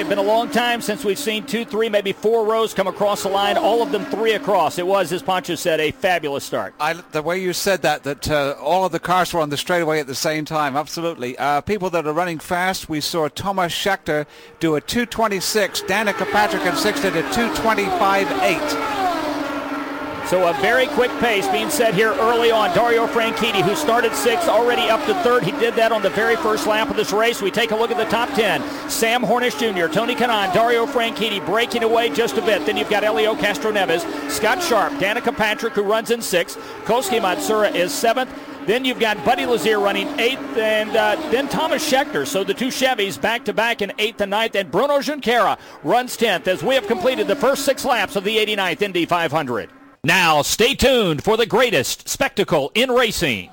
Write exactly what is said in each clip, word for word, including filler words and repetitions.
It's been a long time since we've seen two, three, maybe four rows come across the line, all of them three across. It was, as Pancho said, a fabulous start. I, the way you said that, that uh, all of the cars were on the straightaway at the same time, absolutely. Uh, people that are running fast, we saw Thomas Schechter do a two twenty-six. Danica Patrick in sixth did a two twenty-five eight. So a very quick pace being set here early on. Dario Franchitti, who started sixth, already up to third. He did that on the very first lap of this race. We take a look at the top ten. Sam Hornish Junior, Tony Kanaan, Dario Franchitti breaking away just a bit. Then you've got Helio Castroneves, Scott Sharp, Danica Patrick, who runs in sixth. Kosuke Matsura is seventh. Then you've got Buddy Lazier running eighth, and uh, then Thomas Schechter. So the two Chevys back-to-back in eighth and ninth, and Bruno Junqueira runs tenth as we have completed the first six laps of the eighty-ninth Indy five hundred. Now, stay tuned for the greatest spectacle in racing.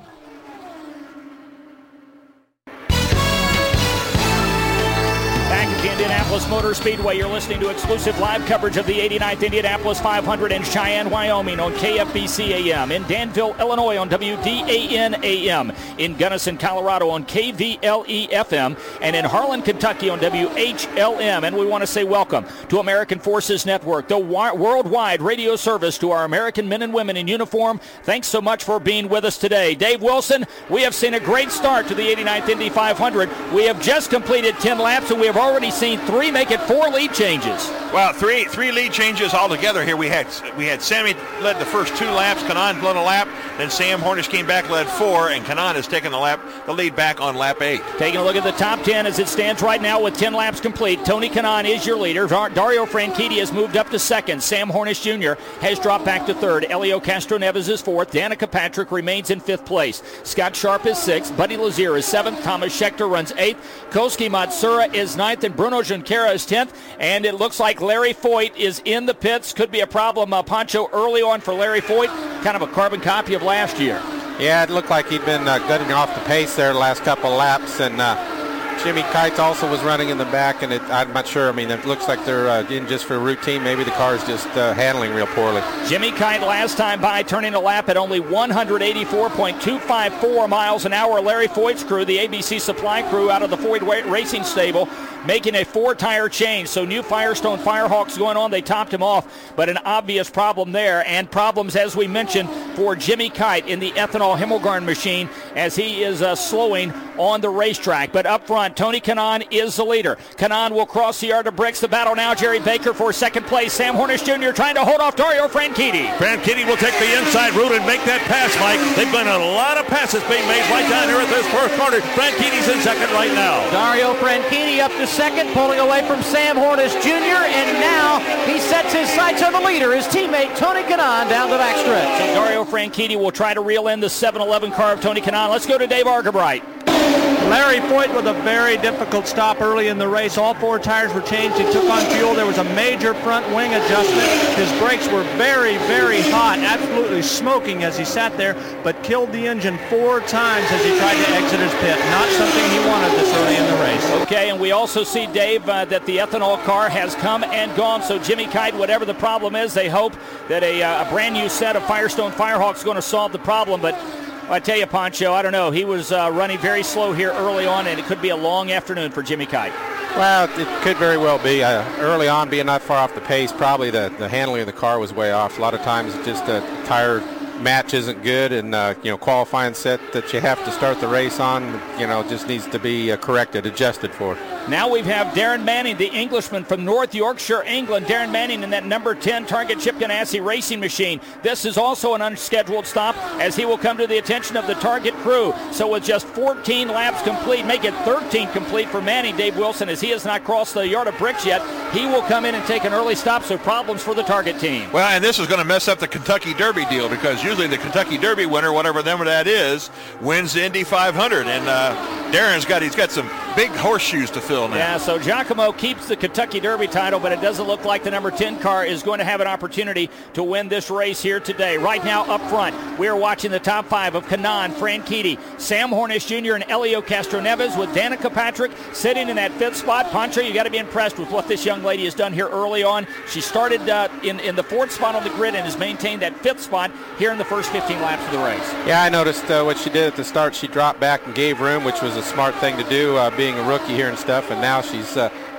Back at the Indianapolis Motor Speedway, you're listening to exclusive live coverage of the eighty-ninth Indianapolis five hundred in Cheyenne, Wyoming on K F B C A M, in Danville, Illinois on W D A N A M, in Gunnison, Colorado on K V L E F M, and in Harlan, Kentucky on W H L M. And we want to say welcome to American Forces Network, the wi- worldwide radio service to our American men and women in uniform. Thanks so much for being with us today. Dave Wilson, we have seen a great start to the eighty-ninth Indy five hundred. We have just completed ten laps, and we have already seen three make it four lead changes. Well, three three lead changes altogether here. We had we had Sammy led the first two laps, Kanaan led a lap, then Sam Hornish came back, led four, and Kanaan has taken the lap, the lead back on lap eight. Taking a look at the top ten as it stands right now with ten laps complete. Tony Kanaan is your leader. Dar- Dario Franchitti has moved up to second. Sam Hornish Junior has dropped back to third. Helio Castroneves is fourth. Danica Patrick remains in fifth place. Scott Sharp is sixth. Buddy Lazier is seventh. Thomas Schechter runs eighth. Kosuke Matsura is ninth, and Bruno Junqueira is tenth. And it looks like Larry Foyt is in the pits. Could be a problem, uh, Pancho, early on for Larry Foyt. Kind of a carbon copy of last year. Yeah, it looked like he'd been uh, gutting off the pace there the last couple of laps. And uh, Jimmy Kites also was running in the back, and it, I'm not sure. I mean, it looks like they're uh, in just for routine. Maybe the car's just uh, handling real poorly. Jimmy Kite last time by turning a lap at only one eighty-four point two five four miles an hour. Larry Foyt's crew, the A B C Supply crew out of the Foyt Racing Stable, making a four-tire change. So new Firestone Firehawks going on. They topped him off, but an obvious problem there. And problems, as we mentioned, for Jimmy Kite in the ethanol Himmelgarn machine as he is uh, slowing on the racetrack. But up front, Tony Kanaan is the leader. Kanaan will cross the yard of bricks. The battle now, Jerry Baker for second place. Sam Hornish Junior trying to hold off Dario Franchitti. Franchitti will take the inside route and make that pass, Mike. They've been a lot of passes being made right down here at this first corner. Franchitti's in second right now. Dario Franchitti up to second, pulling away from Sam Hornish Junior, and now he sets his sights on the leader, his teammate Tony Kanaan, down the backstretch. So Dario Franchitti will try to reel in the seven eleven car of Tony Kanaan. Let's go to Dave Argabright. Larry Foyt with a very difficult stop early in the race. All four tires were changed. He took on fuel. There was a major front wing adjustment. His brakes were very, very hot, absolutely smoking as he sat there, but killed the engine four times as he tried to exit his pit. Not something he wanted this early in the race. Okay, and we also see, Dave, uh, that the ethanol car has come and gone. So Jimmy Kite, whatever the problem is, they hope that a, uh, a brand new set of Firestone Firehawks is going to solve the problem. But I tell you, Pancho, I don't know. He was uh, running very slow here early on, and it could be a long afternoon for Jimmy Kite. Well, it could very well be. Uh, early on, being not far off the pace, probably the, the handling of the car was way off. A lot of times, just a tire match isn't good, and uh, you know, qualifying set that you have to start the race on, you know, just needs to be uh, corrected, adjusted for. Now we have Darren Manning, the Englishman from North Yorkshire, England. Darren Manning in that number ten Target Chip Ganassi racing machine. This is also an unscheduled stop as he will come to the attention of the Target crew. So with just fourteen laps complete, make it thirteen complete for Manning, Dave Wilson, as he has not crossed the yard of bricks yet. He will come in and take an early stop, so problems for the Target team. Well, and this is going to mess up the Kentucky Derby deal, because usually the Kentucky Derby winner, whatever number that is, wins the Indy five hundred. And uh, Darren's got, he's got some big horseshoes to fill now. Yeah, so Giacomo keeps the Kentucky Derby title, but it doesn't look like the number ten car is going to have an opportunity to win this race here today. Right now up front, we are watching the top five of Kanaan, Franchitti, Sam Hornish Junior, and Helio Castroneves, with Danica Patrick sitting in that fifth spot. Pancho, you got to be impressed with what this young lady has done here early on. She started uh, in, in the fourth spot on the grid and has maintained that fifth spot here in the first fifteen laps of the race. Yeah, I noticed uh, what she did at the start. She dropped back and gave room, which was a smart thing to do, uh, being a rookie here and stuff, and now she's uh,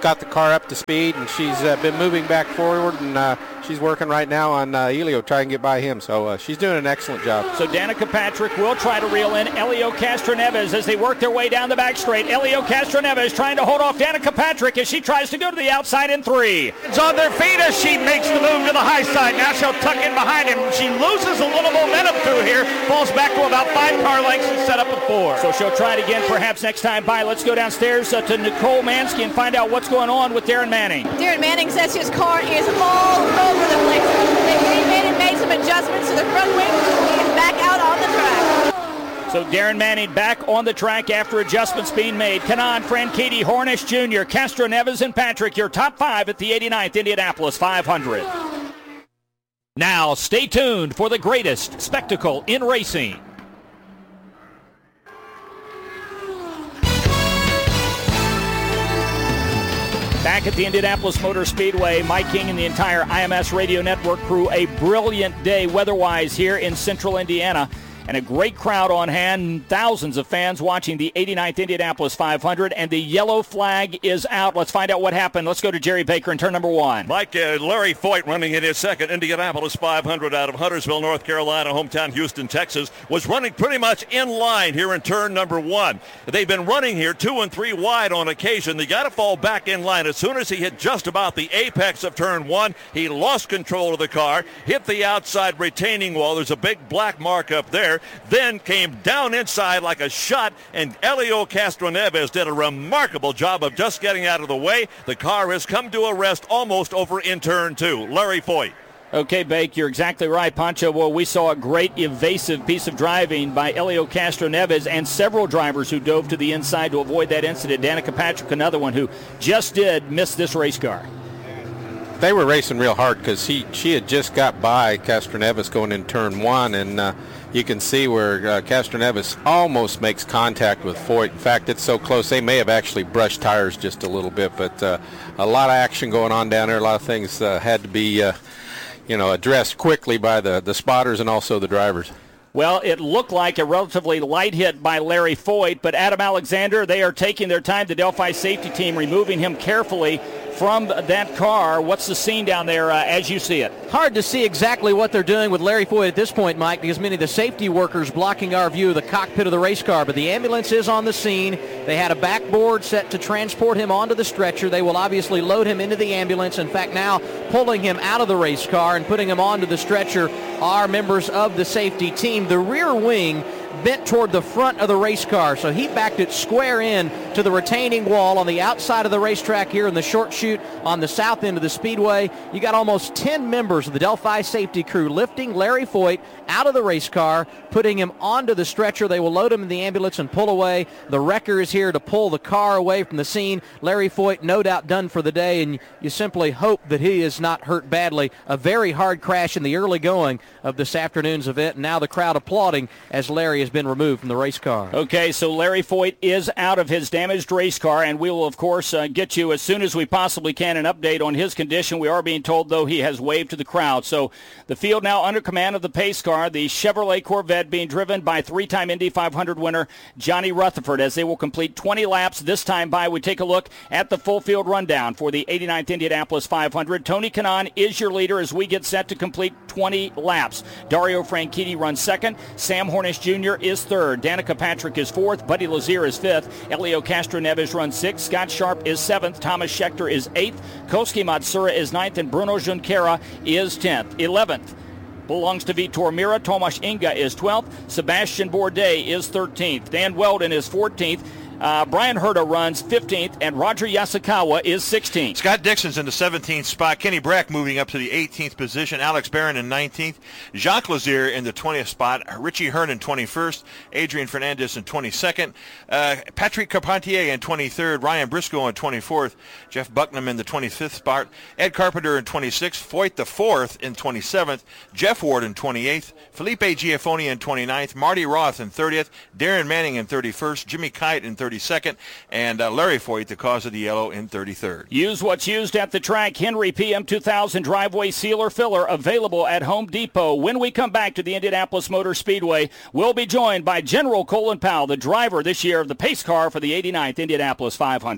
got the car up to speed, and she's uh, been moving back forward, and uh, she's working right now on uh, Elio, trying to get by him. So uh, she's doing an excellent job. So Danica Patrick will try to reel in Elio Castroneves as they work their way down the back straight. Elio Castroneves trying to hold off Danica Patrick as she tries to go to the outside in three. It's on their feet as she makes the move to the high side. Now she'll tuck in behind him. She loses a little momentum through here, falls back to about five car lengths and set up at four. So she'll try it again perhaps next time by. Let's go downstairs uh, to Nicole Mansky and find out what's going on with Darren Manning. Darren Manning says his car is all over the place. They remade and made some adjustments to the front wing. He's back out on the track. So Darren Manning back on the track after adjustments being made. Kanaan, Franchitti, Hornish Junior, Castroneves, and Patrick, your top five at the eighty-ninth Indianapolis five hundred. Now stay tuned for the greatest spectacle in racing. Back at the Indianapolis Motor Speedway, Mike King and the entire I M S Radio Network crew, a brilliant day weather-wise here in central Indiana. And a great crowd on hand, thousands of fans watching the eighty-ninth Indianapolis five hundred, and the yellow flag is out. Let's find out what happened. Let's go to Jerry Baker in turn number one. Mike, uh, Larry Foyt running in his second Indianapolis five hundred out of Huntersville, North Carolina, hometown Houston, Texas, was running pretty much in line here in turn number one. They've been running here two and three wide on occasion. They got to fall back in line. As soon as he hit just about the apex of turn one, he lost control of the car, hit the outside retaining wall. There's a big black mark up there. Then came down inside like a shot, and Elio Castroneves did a remarkable job of just getting out of the way. The car has come to a rest almost over in turn two. Larry Foyt. Okay, Bake, you're exactly right, Pancho. Well, we saw a great evasive piece of driving by Elio Castroneves and several drivers who dove to the inside to avoid that incident. Danica Patrick, another one who just did miss this race car. They were racing real hard because he she had just got by Castroneves going in turn one, and uh, you can see where uh, Castroneves almost makes contact with Foyt. In fact, it's so close they may have actually brushed tires just a little bit, but uh, a lot of action going on down there. A lot of things uh, had to be uh, you know, addressed quickly by the, the spotters and also the drivers. Well, it looked like a relatively light hit by Larry Foyt, but Adam Alexander, they are taking their time, the Delphi safety team, removing him carefully from that car. What's the scene down there uh, as you see it? Hard to see exactly what they're doing with Larry Foyt at this point, Mike, because many of the safety workers blocking our view of the cockpit of the race car. But the ambulance is on the scene. They had a backboard set to transport him onto the stretcher. They will obviously load him into the ambulance. In fact, now pulling him out of the race car and putting him onto the stretcher are members of the safety team. The rear wing bent toward the front of the race car, so he backed it square in to the retaining wall on the outside of the racetrack here in the short chute on the south end of the speedway. You got almost ten members of the Delphi safety crew lifting Larry Foyt out of the race car, putting him onto the stretcher. They will load him in the ambulance and pull away. The wrecker is here to pull the car away from the scene. Larry Foyt no doubt done for the day, and you simply hope that he is not hurt badly. A very hard crash in the early going of this afternoon's event, and now the crowd applauding as Larry has been removed from the race car. Okay, so Larry Foyt is out of his damaged race car, and we will, of course, uh, get you as soon as we possibly can an update on his condition. We are being told, though, he has waved to the crowd. So the field now under command of the pace car, the Chevrolet Corvette, being driven by three-time Indy five hundred winner Johnny Rutherford, as they will complete twenty laps this time by. We take a look at the full field rundown for the eighty-ninth Indianapolis five hundred. Tony Kanaan is your leader as we get set to complete twenty laps. Dario Franchitti runs second. Sam Hornish Junior is third. Danica Patrick is fourth. Buddy Lazier is fifth. Elio Castroneves runs sixth. Scott Sharp is seventh. Thomas Schechter is eighth. Koski Matsura is ninth. And Bruno Junqueira is tenth. eleventh belongs to Vitor Mira. Tomasz Inga is twelfth. Sebastian Bourdais is thirteenth. Dan Weldon is fourteenth. Uh, Brian Herta runs fifteenth, and Roger Yasukawa is sixteenth. Scott Dixon's in the seventeenth spot. Kenny Brack moving up to the eighteenth position. Alex Barron in nineteenth. Jacques Lazier in the twentieth spot. Richie Hearn in twenty-first. Adrian Fernandez in twenty-second. Uh, Patrick Carpentier in twenty-third. Ryan Briscoe in twenty-fourth. Jeff Bucknam in the twenty-fifth spot. Ed Carpenter in twenty-sixth. Foyt the fourth in twenty-seventh. Jeff Ward in twenty-eighth. Felipe Giafoni in twenty-ninth. Marty Roth in thirtieth. Darren Manning in thirty-first. Jimmy Kite in thirty-second, and uh, Larry Foyt, the cause of the yellow, in thirty-third. Use what's used at the track. Henry P M two thousand driveway sealer filler available at Home Depot. When we come back to the Indianapolis Motor Speedway, we'll be joined by General Colin Powell, the driver this year of the pace car for the eighty-ninth Indianapolis five hundred.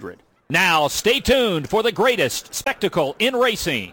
Now, stay tuned for the greatest spectacle in racing.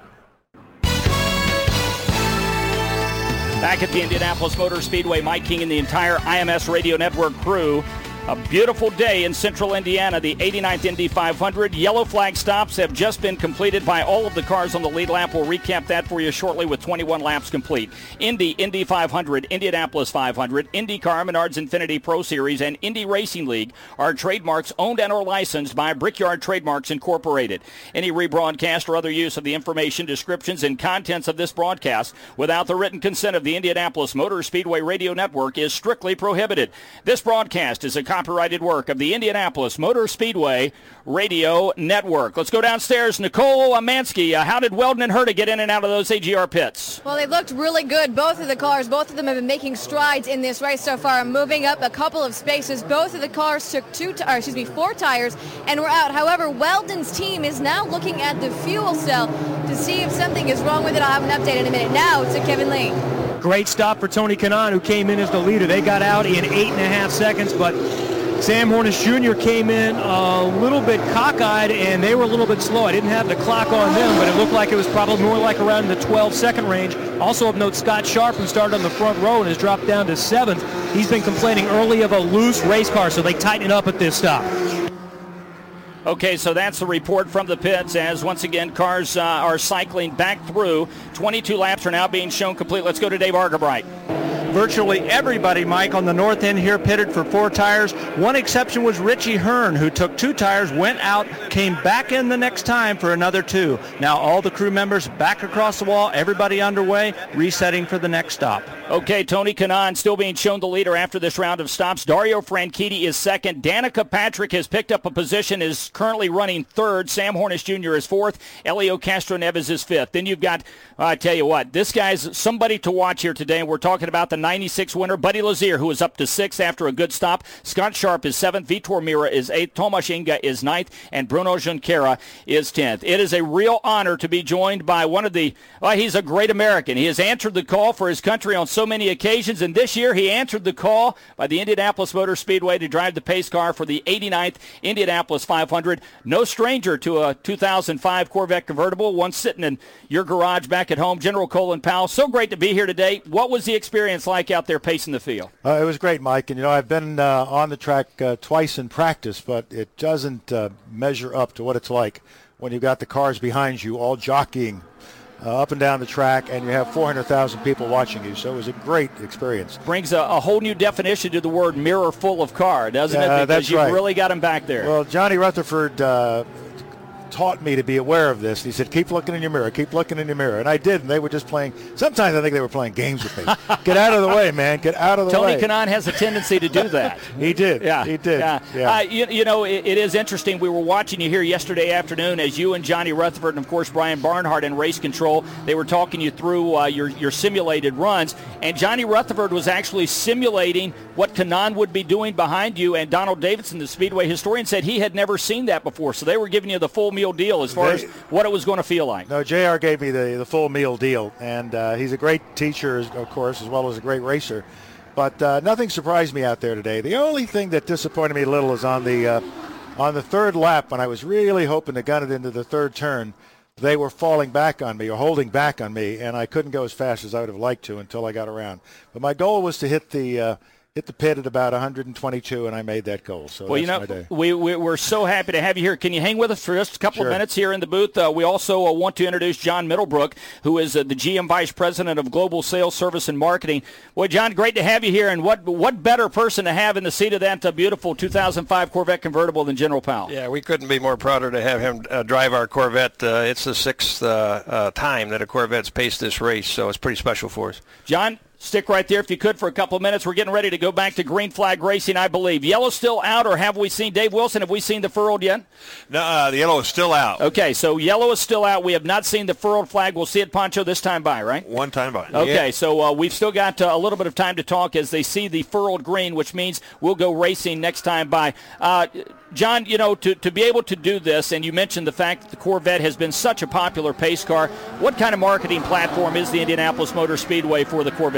Back at the Indianapolis Motor Speedway, Mike King and the entire I M S Radio Network crew. A beautiful day in central Indiana, the eighty-ninth Indy five hundred. Yellow flag stops have just been completed by all of the cars on the lead lap. We'll recap that for you shortly with twenty-one laps complete. Indy, Indy five hundred, Indianapolis five hundred, IndyCar, Menards Infinity Pro Series, and Indy Racing League are trademarks owned and or licensed by Brickyard Trademarks Incorporated. Any rebroadcast or other use of the information, descriptions, and contents of this broadcast without the written consent of the Indianapolis Motor Speedway Radio Network is strictly prohibited. This broadcast is a copyrighted work of the Indianapolis Motor Speedway Radio Network. Let's go downstairs. Nicole Amansky, uh, how did Weldon and Herta get in and out of those A G R pits? Well, they looked really good, both of the cars. Both of them have been making strides in this race so far, moving up a couple of spaces. Both of the cars took two, t- or excuse me, four tires and were out. However, Weldon's team is now looking at the fuel cell to see if something is wrong with it. I'll have an update in a minute. Now to Kevin Lee. Great stop for Tony Kanaan, who came in as the leader. They got out in eight and a half seconds, but Sam Hornish Junior came in a little bit cockeyed, and they were a little bit slow. I didn't have the clock on them, but it looked like it was probably more like around the twelve-second range. Also of note, Scott Sharp, who started on the front row and has dropped down to seventh. He's been complaining early of a loose race car, so they tighten it up at this stop. Okay, so that's the report from the pits as, once again, cars uh, are cycling back through. twenty-two laps are now being shown complete. Let's go to Dave Argabright. Virtually everybody, Mike, on the north end here pitted for four tires. One exception was Richie Hearn, who took two tires, went out, came back in the next time for another two. Now all the crew members back across the wall, everybody underway, resetting for the next stop. Okay, Tony Kanaan still being shown the leader after this round of stops. Dario Franchitti is second. Danica Patrick has picked up a position, is currently running third. Sam Hornish Junior is fourth. Elio Castroneves is fifth. Then you've got, uh, I tell you what, this guy's somebody to watch here today. And we're talking about the ninety-six winner, Buddy Lazier, who is up to sixth after a good stop. Scott Sharp is seventh. Vitor Mira is eighth. Tomasz Inga is ninth. And Bruno Junqueira is tenth. It is a real honor to be joined by one of the, well, he's a great American. He has answered the call for his country on so many occasions, and this year he answered the call by the Indianapolis Motor Speedway to drive the pace car for the eighty-ninth Indianapolis five hundred. No stranger to a two thousand five Corvette convertible, one sitting in your garage back at home. General Colin Powell, so great to be here today. What was the experience like out there pacing the field? Uh, it was great, Mike. And, you know, I've been uh, on the track uh, twice in practice, but it doesn't uh, measure up to what it's like when you've got the cars behind you all jockeying Uh, up and down the track, and you have four hundred thousand people watching you. So it was a great experience. Brings a, a whole new definition to the word mirror full of car, doesn't uh, it? Because that's you've right. really got him back there. Well, Johnny Rutherford uh, taught me to be aware of this. He said, keep looking in your mirror, keep looking in your mirror. And I did, and they were just playing. Sometimes I think they were playing games with me. Get out of the way, man. Get out of the Tony way. Tony Kanaan has a tendency to do that. He did. Yeah, he did. Yeah. yeah. Uh, you, you know, it, it is interesting. We were watching you here yesterday afternoon as you and Johnny Rutherford and, of course, Brian Barnhart in race control, they were talking you through uh, your, your simulated runs. And Johnny Rutherford was actually simulating what Kanaan would be doing behind you. And Donald Davidson, the Speedway historian, said he had never seen that before. So they were giving you the full meal deal as far they, as what it was going to feel like. No, J R gave me the, the full meal deal. And uh, he's a great teacher, of course, as well as a great racer. But uh, nothing surprised me out there today. The only thing that disappointed me a little is on the uh, on the third lap, when I was really hoping to gun it into the third turn, they were falling back on me or holding back on me, and I couldn't go as fast as I would have liked to until I got around. But my goal was to hit the uh, hit the pit at about one hundred twenty-two, and I made that goal. So well, that's you know, my day. We, we, we're so happy to have you here. Can you hang with us for just a couple Sure. of minutes here in the booth? Uh, we also uh, want to introduce John Middlebrook, who is uh, the G M Vice President of Global Sales, Service, and Marketing. Well, John, great to have you here, and what what better person to have in the seat of that uh, beautiful two thousand five Corvette convertible than General Powell? Yeah, we couldn't be more prouder to have him uh, drive our Corvette. Uh, it's the sixth uh, uh, time that a Corvette's paced this race, so it's pretty special for us. John, stick right there if you could for a couple of minutes. We're getting ready to go back to green flag racing, I believe. Yellow still out, or have we seen Dave Wilson? Have we seen the furled yet? No, uh, the yellow is still out. Okay, so yellow is still out. We have not seen the furled flag. We'll see it, Pancho, this time by, right? One time by. Okay, Yeah. so uh, we've still got uh, a little bit of time to talk as they see the furled green, which means we'll go racing next time by. Uh, John, you know, to, to be able to do this, and you mentioned the fact that the Corvette has been such a popular pace car, what kind of marketing platform is the Indianapolis Motor Speedway for the Corvette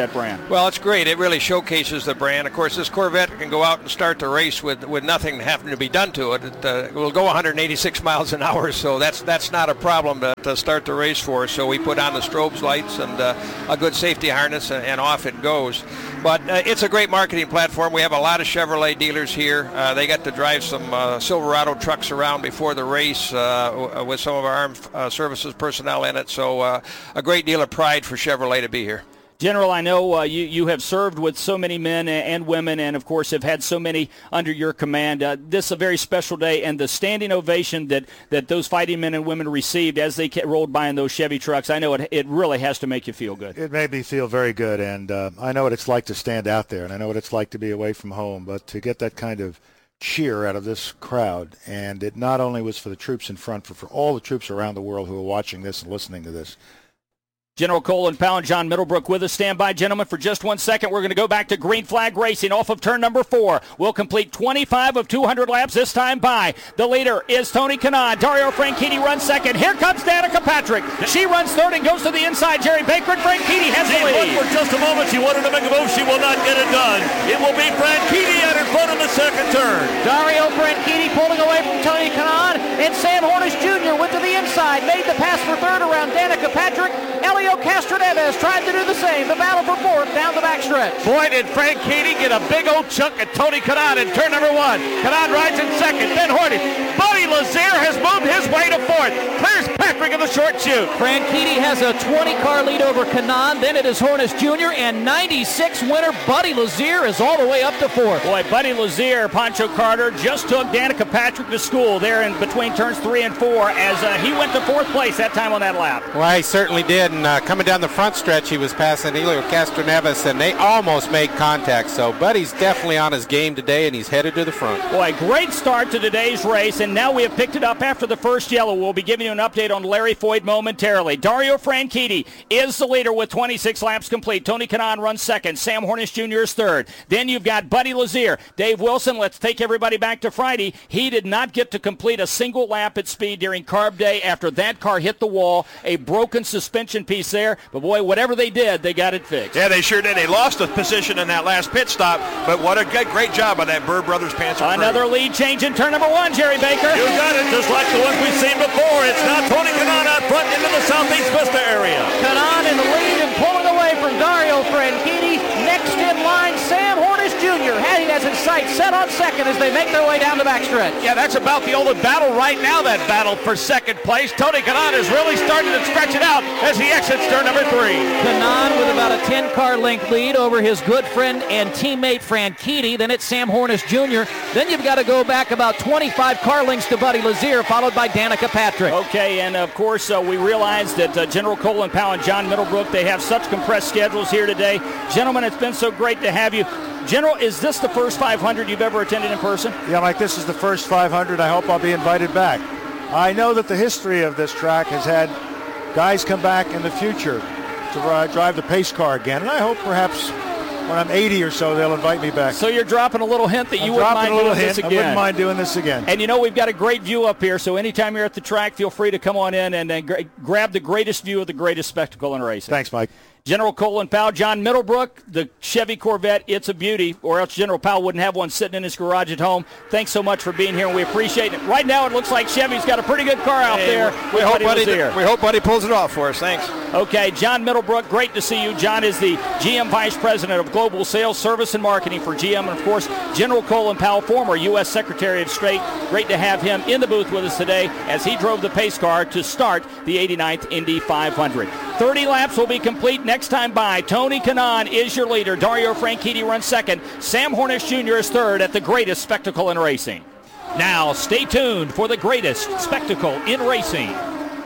Corvette brand. Well, it's great. It really showcases the brand. Of course, this Corvette can go out and start the race with, with nothing having to be done to it. It uh, will go one hundred eighty-six miles an hour, so that's that's not a problem to, to start the race for. So we put on the strobes lights and uh, a good safety harness, and, and off it goes. But uh, it's a great marketing platform. We have a lot of Chevrolet dealers here. Uh, they got to drive some uh, Silverado trucks around before the race uh, with some of our armed uh, services personnel in it. So uh, a great deal of pride for Chevrolet to be here. General, I know uh, you, you have served with so many men and women and, of course, have had so many under your command. Uh, this is a very special day, and the standing ovation that, that those fighting men and women received as they rolled by in those Chevy trucks, I know it, it really has to make you feel good. It made me feel very good, and uh, I know what it's like to stand out there, and I know what it's like to be away from home, but to get that kind of cheer out of this crowd, and it not only was for the troops in front, but for all the troops around the world who are watching this and listening to this. General Colin Powell and John Middlebrook with us. Stand by, gentlemen, for just one second. We're going to go back to green flag racing off of turn number four. We'll complete twenty-five of two hundred laps this time by. The leader is Tony Kanaan. Dario Franchitti runs second. Here comes Danica Patrick. She runs third and goes to the inside. Jerry Baker and Franchitti has the lead. For just a moment, she wanted to make a move. She will not get it done. It will be Franchitti out in front of the second turn. Dario Franchitti pulling away from Tony Kanaan, and Sam Hornish Junior went to the inside, made the pass for third around Danica Patrick. Elio Castroneves tried to do the same. The battle for fourth down the backstretch. Boy, did Franchitti get a big old chunk at Tony Kanaan in turn number one. Kanaan rides in second, then Hornish. Buddy Lazier has moved his way to fourth. Clears Patrick in the short chute. Franchitti has a twenty-car lead over Kanaan. Then it is Hornish Junior, and ninety-six winner Buddy Lazier is all the way up to fourth. Boy, Buddy Lazier, Pancho Carter, just took Danica Patrick to school there in between turns three and four as uh, he went to fourth place that time on that lap. Well, he certainly did. And uh, coming down the front stretch, he was passing Elio Castroneves, and they almost made contact. So Buddy's definitely on his game today, and he's headed to the front. Boy, great start to today's race, and now we have picked it up after the first yellow. We'll be giving you an update on Larry Foyt momentarily. Dario Franchitti is the leader with twenty-six laps complete. Tony Kanaan runs second. Sam Hornish Junior is third. Then you've got Buddy Lazier. Dave Wilson, let's take everybody back to Friday. He did not get to complete a single lap at speed during Carb Day after that car hit the wall. A broken suspension piece there, but boy, whatever they did, they got it fixed. Yeah, they sure did. They lost a position in that last pit stop, but what a good, great job by that Bird Brothers Panzer crew. Another lead change in turn number one, Jerry Baker. You got it, just like the ones we've seen before. It's now Tony Kanaan out front into the Southeast Vista area. Kanaan in the lead and pulling away from Dario Franchitti. Next in line, Sam Hornish Junior He has his sights set on second as they make their way down the backstretch. Yeah, that's about the only battle right now, that battle for second place. Tony Kanaan is really starting to stretch it out as he exits turn number three. Kanaan with about a ten-car length lead over his good friend and teammate Franchitti. Then it's Sam Hornish Junior Then you've got to go back about twenty-five car lengths to Buddy Lazier, followed by Danica Patrick. Okay, and of course uh, we realize that uh, General Colin Powell and John Middlebrook, they have such compressed schedules here today. Gentlemen, it's been so great to have you. General, is this the first five hundred you've ever attended in person? Yeah, Mike, this is the first five hundred. I hope I'll be invited back. I know that the history of this track has had guys come back in the future to uh, drive the pace car again, and I hope perhaps when I'm eighty or so, they'll invite me back. So you're dropping a little hint that I'm you wouldn't mind a little doing hint. this again. I wouldn't mind doing this again. And you know, we've got a great view up here, so anytime you're at the track, feel free to come on in and, and gra- grab the greatest view of the greatest spectacle in racing. Thanks, Mike. General Colin Powell, John Middlebrook, the Chevy Corvette, it's a beauty, or else General Powell wouldn't have one sitting in his garage at home. Thanks so much for being here, and we appreciate it. Right now, it looks like Chevy's got a pretty good car out hey, there. We, we, hope Buddy, here. we hope Buddy pulls it off for us. Thanks. Okay, John Middlebrook, great to see you. John is the G M Vice President of Global Sales, Service, and Marketing for G M. And, of course, General Colin Powell, former U S Secretary of State. Great to have him in the booth with us today as he drove the pace car to start the eighty-ninth Indy five hundred. thirty laps will be complete next time by. Tony Kanaan is your leader. Dario Franchitti runs second. Sam Hornish Junior is third at the greatest spectacle in racing. Now, stay tuned for the greatest spectacle in racing.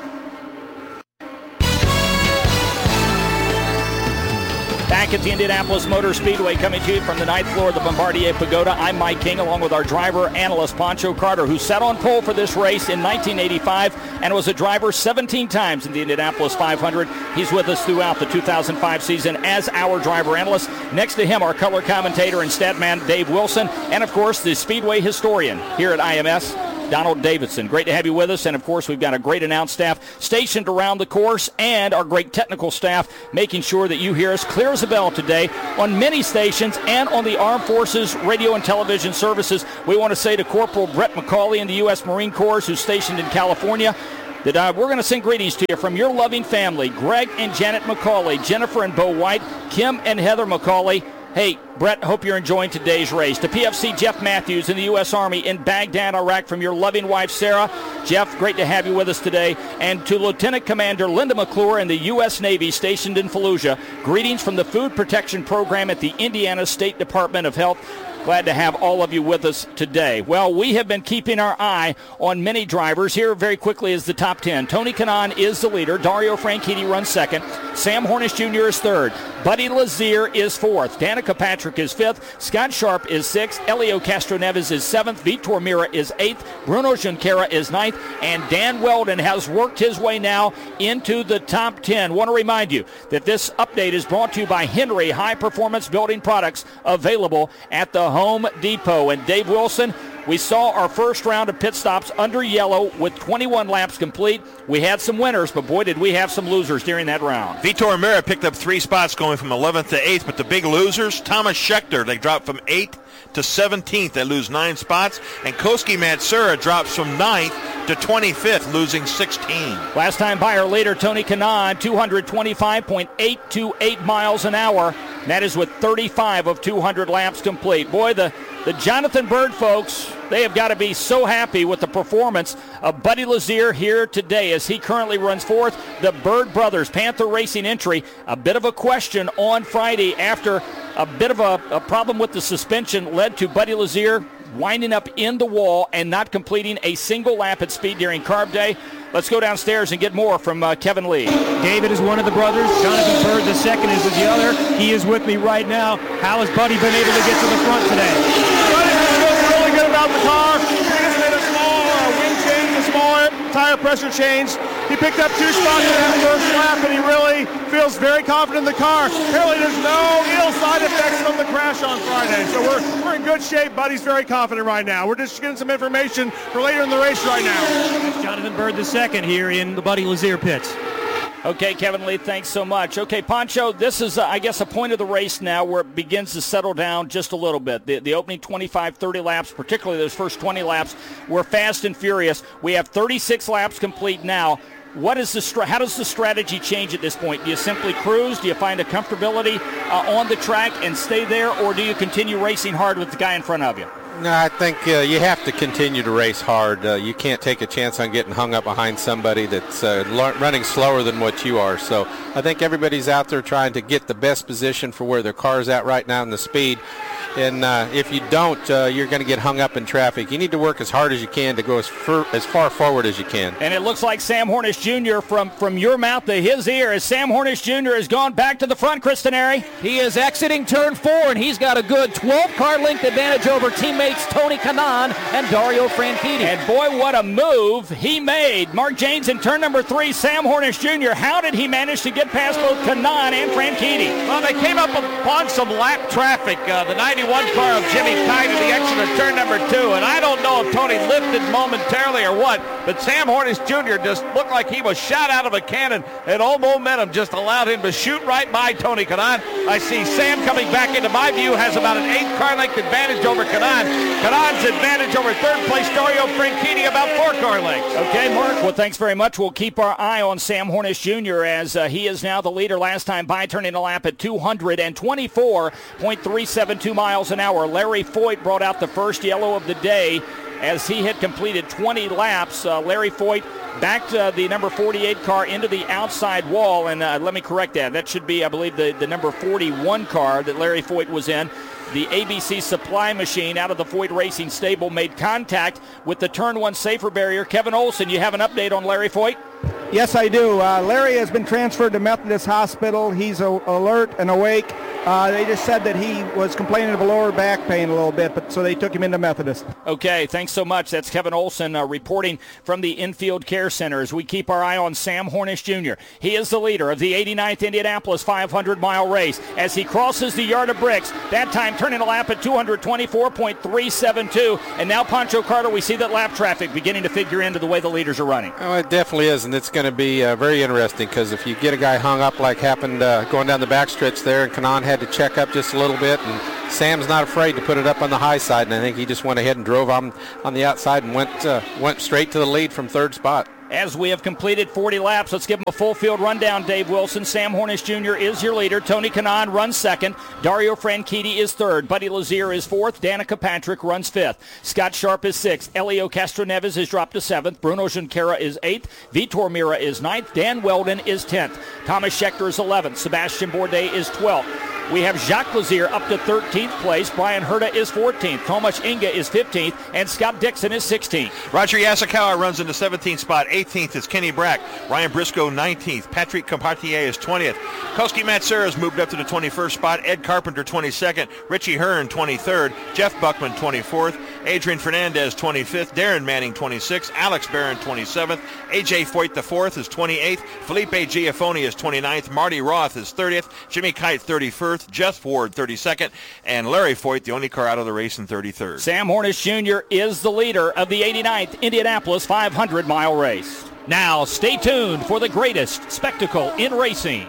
Back at the Indianapolis Motor Speedway, coming to you from the ninth floor of the Bombardier Pagoda, I'm Mike King, along with our driver analyst Pancho Carter, who sat on pole for this race in nineteen eighty-five and was a driver seventeen times in the Indianapolis five hundred. He's with us throughout the two thousand five season as our driver analyst. Next to him, our color commentator and stat man Dave Wilson, and of course the Speedway historian here at I M S, Donald Davidson. Great to have you with us. And, of course, we've got a great announce staff stationed around the course and our great technical staff making sure that you hear us clear as a bell today on many stations and on the Armed Forces radio and television services. We want to say to Corporal Brett McCauley in the U S Marine Corps, who's stationed in California, that uh, we're going to send greetings to you from your loving family, Greg and Janet McCauley, Jennifer and Bo White, Kim and Heather McCauley. Hey, Brett, hope you're enjoying today's race. To P F C Jeff Matthews in the U S Army in Baghdad, Iraq, from your loving wife, Sarah. Jeff, great to have you with us today. And to Lieutenant Commander Linda McClure in the U S Navy stationed in Fallujah, greetings from the Food Protection Program at the Indiana State Department of Health. Glad to have all of you with us today. Well, we have been keeping our eye on many drivers. Here very quickly is the top ten. Tony Kanaan is the leader. Dario Franchitti runs second. Sam Hornish Junior is third. Buddy Lazier is fourth. Danica Patrick is fifth. Scott Sharp is sixth. Elio Castroneves is seventh. Vitor Mira is eighth. Bruno Junqueira is ninth. And Dan Weldon has worked his way now into the top ten. Want to remind you that this update is brought to you by Henry High Performance Building Products, available at the Home Depot. And Dave Wilson, we saw our first round of pit stops under yellow with twenty-one laps complete. We had some winners, but boy, did we have some losers during that round. Vitor Mira picked up three spots going from eleventh to eighth, but the big losers, Thomas Schechter, they dropped from eighth to seventeenth. They lose nine spots. And Koski Matsura drops from ninth to twenty-fifth, losing sixteen. Last time by our leader, Tony Kanaan, two twenty-five point eight two eight miles an hour. That is with thirty-five of two hundred laps complete. Boy, the, the Jonathan Byrd folks, they have got to be so happy with the performance of Buddy Lazier here today as he currently runs fourth. The Byrd brothers, Panther Racing entry, a bit of a question on Friday after a bit of a, a problem with the suspension led to Buddy Lazier winding up in the wall and not completing a single lap at speed during Carb Day. Let's go downstairs and get more from uh, Kevin Lee. David is one of the brothers. Jonathan Byrd, the second, is the other. He is with me right now. How has Buddy been able to get to the front today? Buddy's been feeling really good about the car. He just made a small uh, wing change, a small tire pressure change. He picked up two spots in that first lap, and he really feels very confident in the car. Apparently there's no ill side effects from the crash on Friday. So we're, we're in good shape. Buddy's very confident right now. We're just getting some information for later in the race right now. It's Jonathan Byrd, the second, here in the Buddy Lazier pits. Okay, Kevin Lee, thanks so much. Okay, Pancho, this is, uh, I guess, a point of the race now where it begins to settle down just a little bit. The, the opening twenty-five, thirty laps, particularly those first twenty laps, were fast and furious. We have thirty-six laps complete now. What is the stra- how does the strategy change at this point? Do you simply cruise? Do you find a comfortability uh, on the track and stay there, or do you continue racing hard with the guy in front of you? No, I think uh, you have to continue to race hard. Uh, you can't take a chance on getting hung up behind somebody that's uh, l- running slower than what you are. So I think everybody's out there trying to get the best position for where their car's at right now and the speed. And uh, if you don't, uh, you're going to get hung up in traffic. You need to work as hard as you can to go as, fur- as far forward as you can. And it looks like Sam Hornish Junior from, from your mouth to his ear as Sam Hornish Junior has gone back to the front, Chris Teneri. He is exiting turn four, and he's got a good twelve-car length advantage over teammates Tony Kanaan and Dario Franchitti. And boy, what a move he made. Mark Janes in turn number three, Sam Hornish Junior How did he manage to get past both Kanaan and Franchitti? Well, they came up upon some lap traffic. Uh, the ninety-one car of Jimmy Kite at the exit of turn number two. And I don't know if Tony lifted momentarily or what, but Sam Hornish Junior just looked like he was shot out of a cannon, and all momentum just allowed him to shoot right by Tony Kanaan. I see Sam coming back into my view, has about an eight car length advantage over Kanaan. Kanaan's advantage over third place Dario Franchitti about four car lengths. Okay, Mark, well, thanks very much. We'll keep our eye on Sam Hornish Junior as uh, he is now the leader last time by, turning a lap at two twenty-four point three seven two miles an hour. Larry Foyt brought out the first yellow of the day as he had completed twenty laps. Uh, Larry Foyt backed uh, the number forty-eight car into the outside wall, and uh, let me correct that. That should be, I believe, the, the number forty-one car that Larry Foyt was in. The A B C supply machine out of the Foyt Racing stable made contact with the turn one safer barrier. Kevin Olson, you have an update on Larry Foyt? Yes, I do. Uh, Larry has been transferred to Methodist Hospital. He's a- alert and awake. Uh, they just said that he was complaining of a lower back pain a little bit, but so they took him into Methodist. Okay, thanks so much. That's Kevin Olson uh, reporting from the Infield Care Center as we keep our eye on Sam Hornish Junior He is the leader of the eighty-ninth Indianapolis five hundred mile race as he crosses the yard of bricks. That time turning a lap at two twenty-four point three seven two. And now, Pancho Carter, we see that lap traffic beginning to figure into the way the leaders are running. Oh, it definitely is, and it's going to be uh, very interesting because if you get a guy hung up like happened uh, going down the backstretch there, and Kanaan had to check up just a little bit, and Sam's not afraid to put it up on the high side, and I think he just went ahead and drove on on the outside and went uh, went straight to the lead from third spot. As we have completed forty laps, let's give him a full field rundown, Dave Wilson. Sam Hornish Junior is your leader. Tony Kanaan runs second. Dario Franchitti is third. Buddy Lazier is fourth. Danica Patrick runs fifth. Scott Sharp is sixth. Elio Castroneves has dropped to seventh. Bruno Junqueira is eighth. Vitor Mira is ninth. Dan Weldon is tenth. Thomas Schechter is eleventh. Sebastian Bourdais is twelfth. We have Jacques Lazier up to thirteenth place. Brian Herta is fourteenth. Tomasz Inga is fifteenth. And Scott Dixon is sixteenth. Roger Yasukawa runs in the seventeenth spot. eighteenth is Kenny Brack. Ryan Briscoe, nineteenth. Patrick Compartier is twentieth. Koski Matsura has moved up to the twenty-first spot. Ed Carpenter, twenty-second. Richie Hearn, twenty-third. Jeff Buckman, twenty-fourth. Adrian Fernandez, twenty-fifth. Darren Manning, twenty-sixth. Alex Barron, twenty-seventh. A J Foyt the fourth is twenty-eighth. Felipe Giafoni is twenty-ninth. Marty Roth is thirtieth. Jimmy Kite, thirty-first. Jeff Ward, thirty-second, and Larry Foyt, the only car out of the race, in thirty-third. Sam Hornish Junior is the leader of the eighty-ninth Indianapolis five hundred mile race. Now, stay tuned for the greatest spectacle in racing.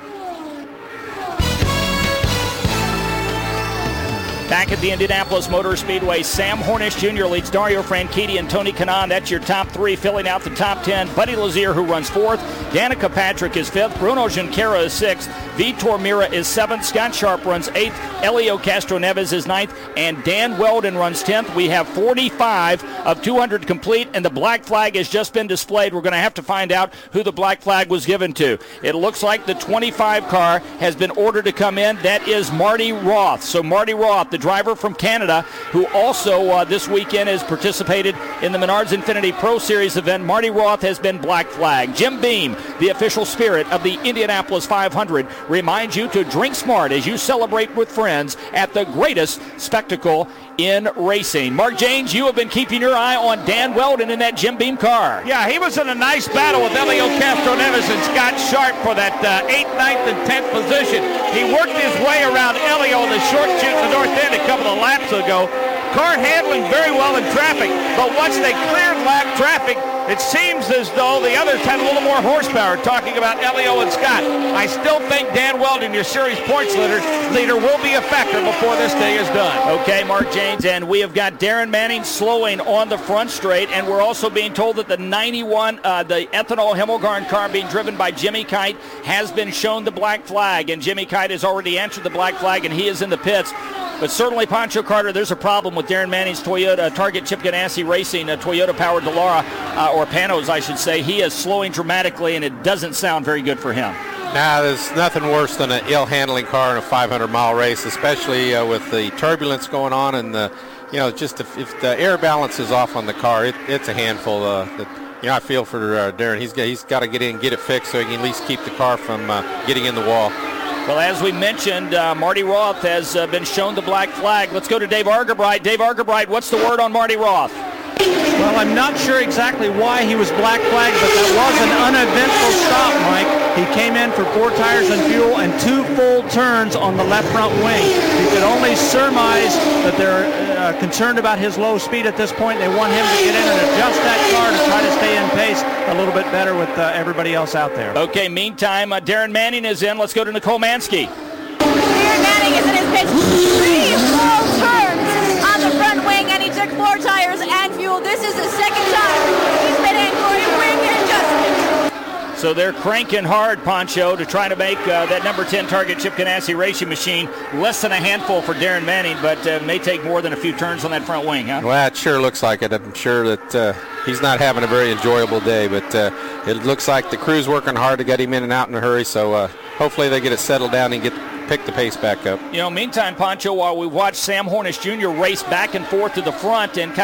Back at the Indianapolis Motor Speedway, Sam Hornish Junior leads Dario Franchitti and Tony Kanaan. That's your top three, filling out the top ten. Buddy Lazier, who runs fourth. Danica Patrick is fifth. Bruno Junqueira is sixth. Vitor Mira is seventh. Scott Sharp runs eighth. Elio Castroneves is ninth. And Dan Weldon runs tenth. We have forty-five of two hundred complete, and the black flag has just been displayed. We're going to have to find out who the black flag was given to. It looks like the twenty-five car has been ordered to come in. That is Marty Roth. So Marty Roth, the driver from Canada, who also uh, this weekend has participated in the Menards Infinity Pro Series event. Marty Roth has been black flagged. Jim Beam, the official spirit of the Indianapolis five hundred, reminds you to drink smart as you celebrate with friends at the greatest spectacle in racing. Mark James, you have been keeping your eye on Dan Weldon in that Jim Beam car. Yeah, he was in a nice battle with Elio Castroneves and Scott Sharp for that uh, eighth, ninth, and tenth position. He worked his way around Elio in the short chute in the north end a couple of laps ago. Car handling very well in traffic, but once they cleared lap traffic, it seems as though the others had a little more horsepower, talking about Elio and Scott. I still think Dan Weldon, your series points leader, leader will be a factor before this day is done. Okay, Mark James, and we have got Darren Manning slowing on the front straight, and we're also being told that the ninety-one, uh, the ethanol Himmelgarn car being driven by Jimmy Kite has been shown the black flag, and Jimmy Kite has already answered the black flag, and he is in the pits. But certainly, Pancho Carter, there's a problem with Darren Manning's Toyota, uh, Target Chip Ganassi Racing, uh, Toyota-powered Dallara, uh, or Panos, I should say. He is slowing dramatically, and it doesn't sound very good for him. Nah, there's nothing worse than an ill-handling car in a five hundred mile race, especially uh, with the turbulence going on, and the, you know, just if, if the air balance is off on the car, it, it's a handful. Uh, that, you know, I feel for uh, Darren. He's he's got to get in and get it fixed so he can at least keep the car from uh, getting in the wall. Well, as we mentioned, uh, Marty Roth has uh, been shown the black flag. Let's go to Dave Argabright. Dave Argabright, what's the word on Marty Roth? Well, I'm not sure exactly why he was black flagged, but that was an uneventful stop, Mike. He came in for four tires and fuel and two full turns on the left front wing. You could only surmise that they're uh, concerned about his low speed at this point. They want him to get in and adjust that car to try to stay in pace a little bit better with uh, everybody else out there. Okay, meantime, uh, Darren Manning is in. Let's go to Nicole Mansky. Darren Manning is in his pits. Three full turns on the front wing, and he took four tires and fuel. This is the second time he's been in for a wing adjustment. So they're cranking hard, Pancho, to try to make uh, that number ten Target Chip Ganassi racing machine less than a handful for Darren Manning, but uh, may take more than a few turns on that front wing, huh? Well, it sure looks like it. I'm sure that uh, he's not having a very enjoyable day, but uh, it looks like the crew's working hard to get him in and out in a hurry, so uh, hopefully they get it settled down and get pick the pace back up. You know, meantime, Pancho, while we watch Sam Hornish Junior race back and forth to the front and kind of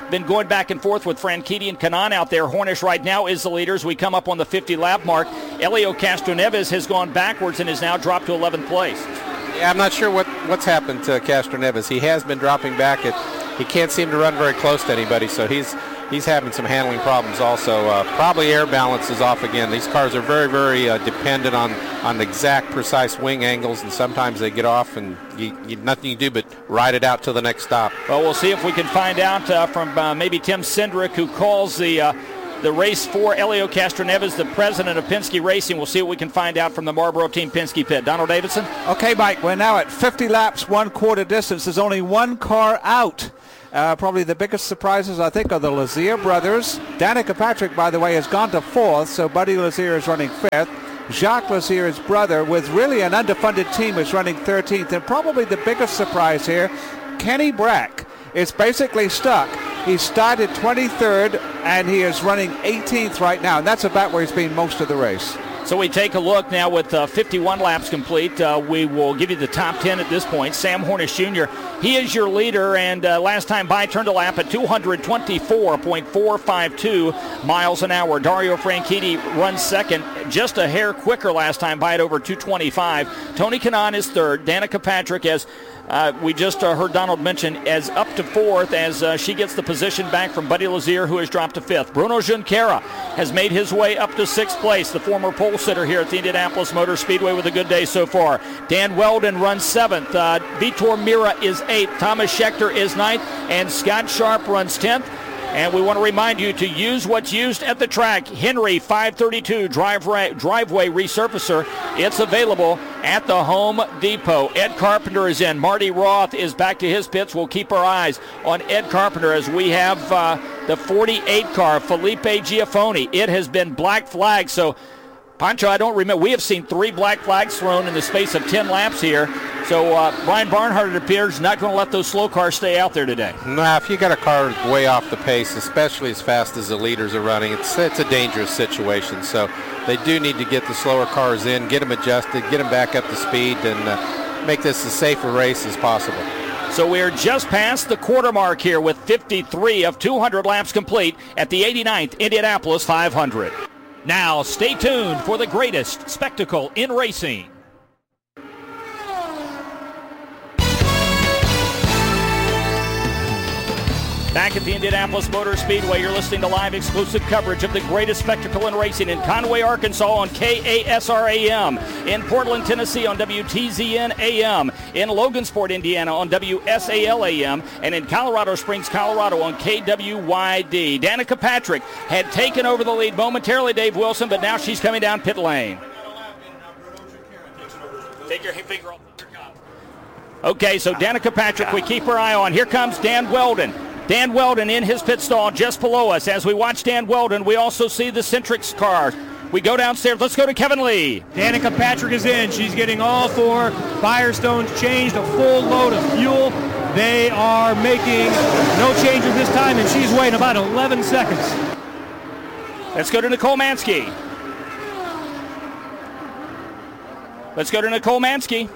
been going back and forth with Franchitti and Kanaan out there. Hornish right now is the leader as we come up on the fifty-lap mark. Elio Castroneves has gone backwards and is now dropped to eleventh place. Yeah, I'm not sure what, what's happened to Castroneves. He has been dropping back. It, he can't seem to run very close to anybody, so he's he's having some handling problems also. Uh, probably air balance is off again. These cars are very, very uh, dependent on, on exact, precise wing angles, and sometimes they get off, and you, you, nothing you do but ride it out to the next stop. Well, we'll see if we can find out uh, from uh, maybe Tim Cindric, who calls the uh, the race for Elio Castroneves, the president of Penske Racing. We'll see what we can find out from the Marlboro Team Penske pit. Donald Davidson? Okay, Mike, we're now at fifty laps, one quarter distance. There's only one car out. Uh, probably the biggest surprises, I think, are the Lazier brothers. Danica Patrick, by the way, has gone to fourth, so Buddy Lazier is running fifth. Jacques Lazier, his brother, with really an underfunded team, is running thirteenth. And probably the biggest surprise here, Kenny Brack is basically stuck. He started twenty-third, and he is running eighteenth right now, and that's about where he's been most of the race. So we take a look now with uh, fifty-one laps complete. Uh, we will give you the top ten at this point. Sam Hornish Junior, he is your leader, and uh, last time by turned a lap at two twenty-four point four five two miles an hour. Dario Franchitti runs second, just a hair quicker last time by at over two twenty-five. Tony Kanaan is third. Danica Patrick, as uh, we just uh, heard Donald mention, as up to fourth as uh, she gets the position back from Buddy Lazier, who has dropped to fifth. Bruno Junqueira has made his way up to sixth place, the former pole sitter here at the Indianapolis Motor Speedway with a good day so far. Dan Weldon runs seventh. Uh, Vitor Mira is eighth. Thomas Schechter is ninth. And Scott Sharp runs tenth. And we want to remind you to use what's used at the track. Henry five thirty-two driveway, driveway resurfacer. It's available at the Home Depot. Ed Carpenter is in. Marty Roth is back to his pits. We'll keep our eyes on Ed Carpenter as we have uh, the forty-eight car, Felipe Giafoni. It has been black flagged, so Pancho, I don't remember. We have seen three black flags thrown in the space of ten laps here. So uh, Brian Barnhart, it appears, not going to let those slow cars stay out there today. Nah, if you got a car way off the pace, especially as fast as the leaders are running, it's it's a dangerous situation. So they do need to get the slower cars in, get them adjusted, get them back up to speed, and uh, make this as safe a race as possible. So we're just past the quarter mark here with fifty-three of two hundred laps complete at the eighty-ninth Indianapolis five hundred. Now, stay tuned for the greatest spectacle in racing. Back at the Indianapolis Motor Speedway, you're listening to live exclusive coverage of the greatest spectacle in racing in Conway, Arkansas on K A S R A M, in Portland, Tennessee on W T Z N A M, in Logansport, Indiana on W S A L A M, and in Colorado Springs, Colorado on K W Y D. Danica Patrick had taken over the lead momentarily, Dave Wilson, but now she's coming down pit lane. Take your finger off your cup. Okay, so Danica Patrick, we keep our eye on. Here comes Dan Weldon. Dan Weldon in his pit stall just below us. As we watch Dan Weldon, we also see the Centrix cars. We go downstairs. Let's go to Kevin Lee. Danica Patrick is in. She's getting all four Firestones changed, a full load of fuel. They are making no changes this time, and she's waiting about eleven seconds. Let's go to Nicole Mansky. Let's go to Nicole Mansky.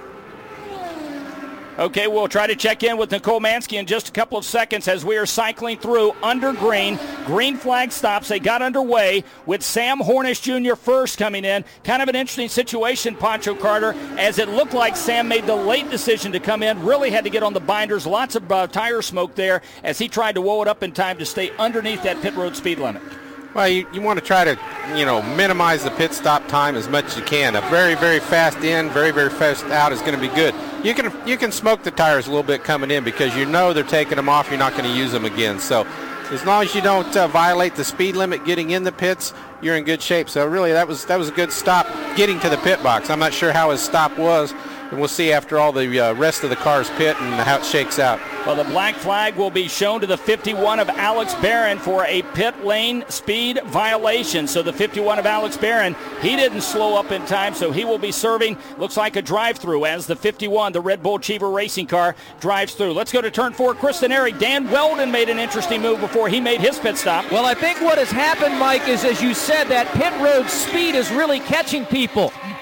Okay, we'll try to check in with Nicole Mansky in just a couple of seconds as we are cycling through under green. Green flag stops. They got underway with Sam Hornish Junior first coming in. Kind of an interesting situation, Pancho Carter, as it looked like Sam made the late decision to come in. Really had to get on the binders. Lots of uh, tire smoke there as he tried to woe it up in time to stay underneath that pit road speed limit. Well, you, you want to try to, you know, minimize the pit stop time as much as you can. A very, very fast in, very, very fast out is going to be good. You can you can smoke the tires a little bit coming in because you know they're taking them off. You're not going to use them again. So as long as you don't uh, violate the speed limit getting in the pits, you're in good shape. So really, that was that was a good stop getting to the pit box. I'm not sure how his stop was, and we'll see after all the uh, rest of the cars pit and how it shakes out. Well, the black flag will be shown to the fifty-one of Alex Barron for a pit lane speed violation. So the fifty-one of Alex Barron, he didn't slow up in time, so he will be serving, looks like a drive-through as the fifty-one, the Red Bull Cheever racing car, drives through. Let's go to turn four, Kristen Airy. Dan Weldon made an interesting move before he made his pit stop. Well, I think what has happened, Mike, is as you said, that pit road speed is really catching people.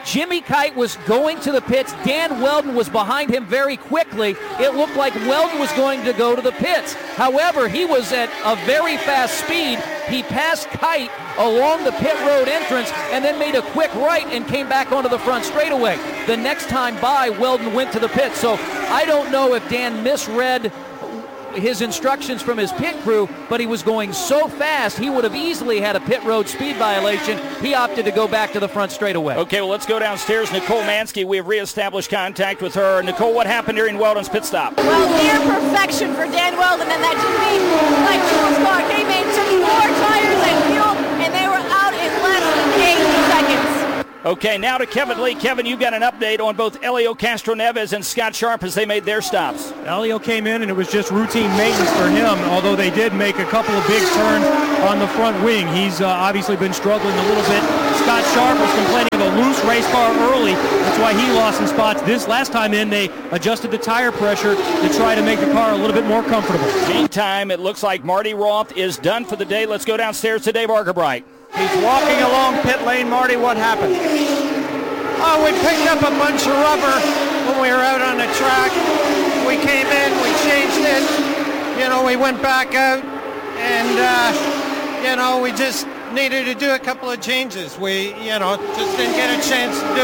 Jimmy Kite was going to the pits. Dan Weldon was behind him very quickly. It looked like Weldon was going to go to the pits. However, he was at a very fast speed. He passed Kite along the pit road entrance and then made a quick right and came back onto the front straightaway. The next time by, Weldon went to the pits. So I don't know if Dan misread his instructions from his pit crew, but he was going so fast he would have easily had a pit road speed violation. He opted to go back to the front straightaway. Okay, well, let's go downstairs. Nicole Mansky, we have reestablished contact with her. Nicole, what happened during Weldon's pit stop? Well, near perfection for Dan Weldon, and that just means like Jules car came in, took four tires and fuel, and they were out in less than eight seconds. Okay, now to Kevin Lee. Kevin, you got an update on both Elio Castroneves and Scott Sharp as they made their stops. Elio came in and it was just routine maintenance for him, although they did make a couple of big turns on the front wing. He's uh, obviously been struggling a little bit. Scott Sharp was complaining of a loose race car early. That's why he lost some spots. This last time in, they adjusted the tire pressure to try to make the car a little bit more comfortable. Meantime, it looks like Marty Roth is done for the day. Let's go downstairs to Dave Argabright. He's walking along pit lane. Marty, what happened? Oh, we picked up a bunch of rubber when we were out on the track. We came in, we changed it. You know, we went back out, and, uh, you know, we just needed to do a couple of changes. We, you know, just didn't get a chance to do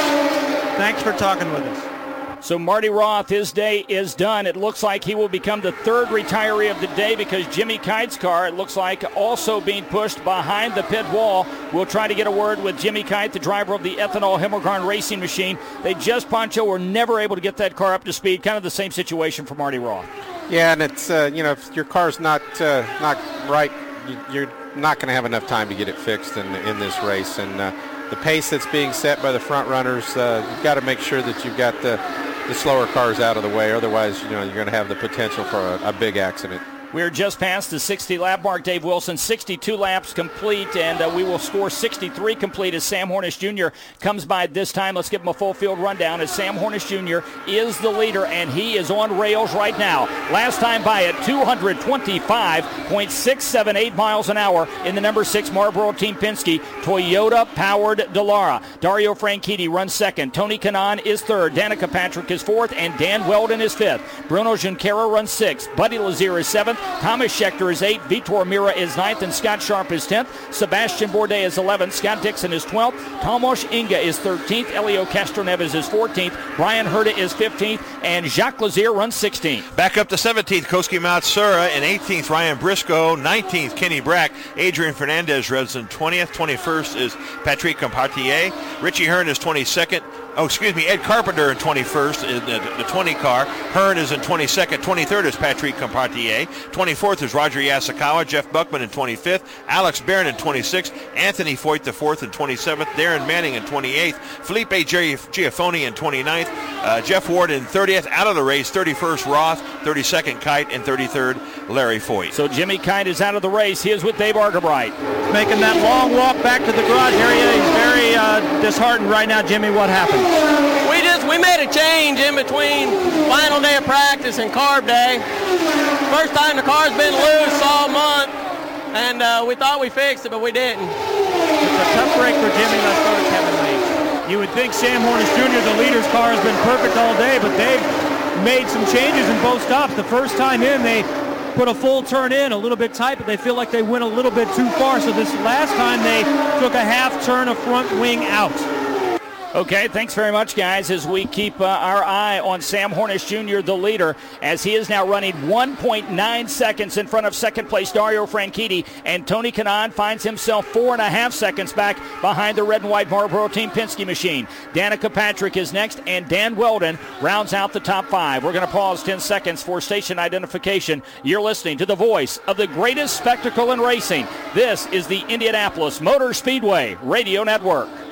it. Thanks for talking with us. So Marty Roth, his day is done. It looks like he will become the third retiree of the day because Jimmy Kite's car, it looks like, also being pushed behind the pit wall. We'll try to get a word with Jimmy Kite, the driver of the Ethanol Himmelgarn racing machine. They just, Pancho, were never able to get that car up to speed. Kind of the same situation for Marty Roth. Yeah, and it's, uh, you know, if your car's not uh, not right, you're not going to have enough time to get it fixed in, in this race. And uh, the pace that's being set by the front runners, uh, you've got to make sure that you've got the the slower cars out of the way. Otherwise, you know, you're going to have the potential for a, a big accident. We're just past the sixty lap mark, Dave Wilson. sixty-two laps complete, and uh, we will score sixty-three complete as Sam Hornish Junior comes by this time. Let's give him a full field rundown as Sam Hornish Junior is the leader, and he is on rails right now. Last time by at two twenty-five point six seven eight miles an hour in the number six Marlboro Team Penske Toyota-powered Dallara. Dario Franchitti runs second. Tony Kanaan is third. Danica Patrick is fourth, and Dan Weldon is fifth. Bruno Junqueira runs sixth. Buddy Lazier is seventh. Thomas Schechter is eighth. Vitor Mira is ninth, and Scott Sharp is tenth. Sebastian Bourdais is eleventh. Scott Dixon is twelfth. Tomasz Inga is thirteenth. Elio Castroneves is fourteenth. Brian Herta is fifteenth, and Jacques Lazier runs sixteenth. Back up to seventeenth, Koski Matsura, and eighteenth, Ryan Briscoe. nineteenth, Kenny Brack. Adrian Fernandez runs in twentieth. twenty-first is Patrick Compartier. Richie Hearn is twenty-second. Oh, excuse me, Ed Carpenter in twenty-first in the, the twenty car. Hearn is in twenty-second. twenty-third is Patrick Compartier. twenty-fourth is Roger Yasukawa. Jeff Buckman in twenty-fifth. Alex Barron in twenty-sixth. Anthony Foyt the fourth in twenty-seventh. Darren Manning in twenty-eighth. Felipe Giafoni in twenty-ninth. Uh, Jeff Ward in thirtieth. Out of the race, thirty-first Roth, thirty-second Kite, and thirty-third Larry Foyt. So Jimmy Kite is out of the race. He is with Dave Argabright. Making that long walk back to the garage area. He's very uh, disheartened right now. Jimmy, what happened? We just we made a change in between final day of practice and carb day. First time the car's been loose all month, and uh, we thought we fixed it, but we didn't. It's a tough break for Jimmy. Let's go to Kevin Lee. You would think Sam Hornish Junior, the leader's car, has been perfect all day, but they've made some changes in both stops. The first time in, they put a full turn in, a little bit tight, but they feel like they went a little bit too far. So this last time, they took a half turn of front wing out. Okay, thanks very much, guys, as we keep uh, our eye on Sam Hornish Junior, the leader, as he is now running one point nine seconds in front of second place Dario Franchitti, and Tony Kanaan finds himself four and a half seconds back behind the red and white Marlboro Team Penske machine. Danica Patrick is next, and Dan Weldon rounds out the top five. We're going to pause ten seconds for station identification. You're listening to the voice of the greatest spectacle in racing. This is the Indianapolis Motor Speedway Radio Network.